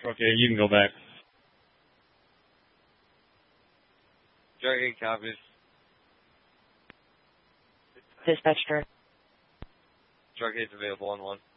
Okay, you can go back. Truck 8 copies. Dispatch turn. Truck 8's available on 1.